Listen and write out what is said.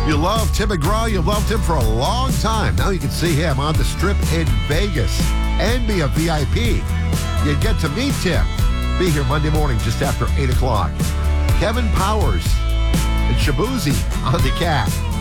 You love Tim McGraw. You've loved him for a long time. Now you can see him on the Strip in Vegas and be a VIP. You get to meet Tim. Be here Monday morning just after 8 o'clock. Kevin Powers and Shabuzi on the cat.